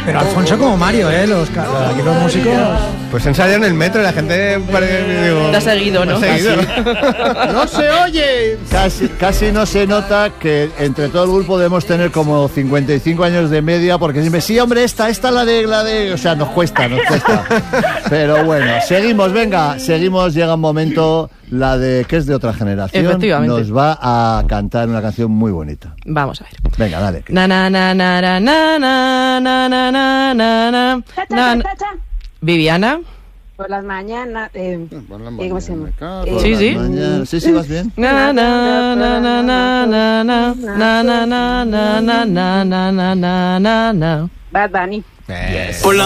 Pero Alfonso como Mario, aquí los músicos... Pues ensayan en el metro y la gente... Te ha seguido, ¿no? No se oye. Casi no se nota que entre todo el grupo debemos tener como 55 años de media, porque siempre, sí, hombre, esta la de... O sea, nos cuesta. Pero bueno, seguimos, llega un momento, la de que es de otra generación. Efectivamente. Nos va a cantar una canción muy bonita. Vamos a ver. Venga, dale. Na na na na na na na na na na na na. Viviana. Por las mañanas. ¿Cómo se llama? Sí. Sí, vas bien. Na na na na na na na na na na na na na na na. Bad Bunny. Yes.